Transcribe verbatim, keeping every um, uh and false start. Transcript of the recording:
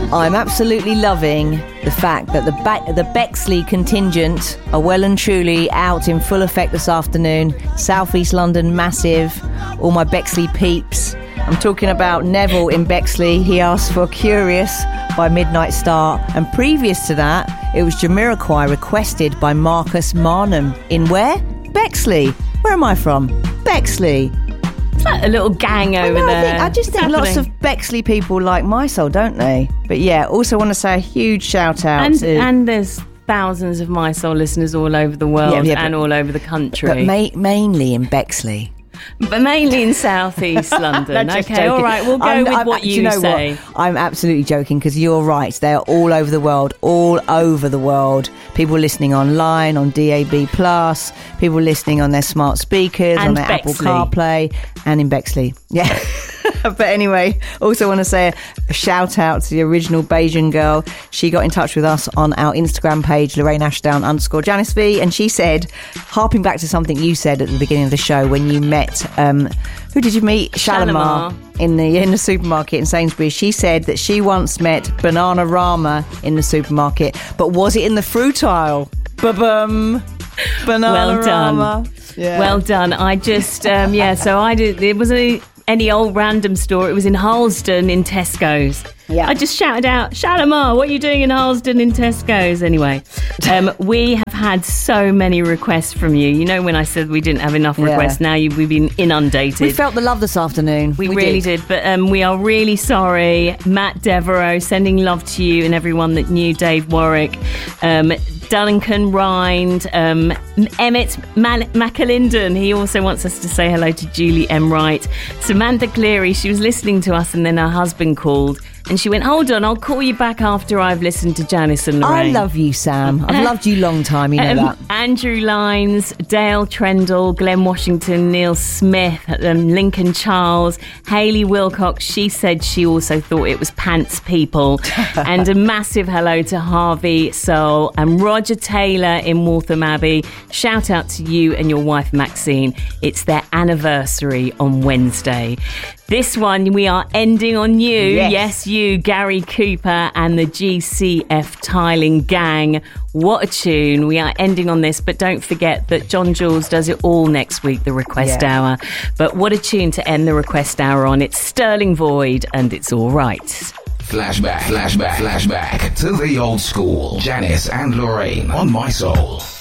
I'm absolutely loving the fact that the ba- the Bexley contingent are well and truly out in full effect this afternoon. South East London, massive. All my Bexley peeps. I'm talking about Neville in Bexley. He asked for Curious by Midnight Star. And previous to that, it was Jamiroquai requested by Marcus Marnham. In where? Bexley. Where am I from? Bexley. It's like a little gang over I know, there. I, think, I just think lots of Bexley people like my soul, don't they? But yeah, also want to say a huge shout out and, to... And there's thousands of My Soul listeners all over the world yeah, yeah, but, and all over the country. But ma- mainly in Bexley. But mainly in South East London. Okay, joking. All right, we'll go I'm, with I'm, what you, you know say. What? I'm absolutely joking because you're right. They're all over the world, all over the world. People listening online, on D A B plus, people listening on their smart speakers, and on their Bexley. Apple CarPlay, and in Bexley. Yeah. But anyway, also want to say a shout out to the original Bayesian girl. She got in touch with us on our Instagram page, Lorraine Ashdown underscore Janice V, and she said, harping back to something you said at the beginning of the show when you met, um, who did you meet? Shalimar, Shalimar. in the in the supermarket in Sainsbury's. She said that she once met Bananarama in the supermarket, but was it in the fruit aisle? Ba-bum. Bananarama. Well done. Yeah. Well done. I just, um, yeah, so I did, it was a... any old random store. It was in Harlesden in Tesco's. Yeah. I just shouted out, Shalimar, what are you doing in Harlesden in Tesco's? Anyway, um, we have had so many requests from you. You know when I said we didn't have enough requests, yeah. now you, we've been inundated. We felt the love this afternoon. We, we really did. did. But um, we are really sorry. Matt Devereaux, sending love to you and everyone that knew Dave Warwick. Um, Duncan Rind, um, Emmett Man- McAlinden. He also wants us to say hello to Julie M. Wright. Samantha Cleary, she was listening to us and then her husband called and she went, hold on, I'll call you back after I've listened to Janice and Lorraine. I love you, Sam. I've loved you long time, you know um, that. Andrew Lines, Dale Trendle, Glenn Washington, Neil Smith, um, Lincoln Charles, Hayley Wilcox. She said she also thought it was Pants People. And a massive hello to Harvey Searle and Roger Taylor in Waltham Abbey. Shout out to you and your wife Maxine. It's their anniversary on Wednesday. This one we are ending on you. Yes, yes you, Gary Cooper and the G C F Tiling Gang. What a tune. We are ending on this, but don't forget that John Jules does it all next week, the Request yeah. Hour. But what a tune to end the Request Hour on. It's Sterling Void and It's All Right. Flashback, flashback, flashback to the old school. Janice and Lorraine on My Soul.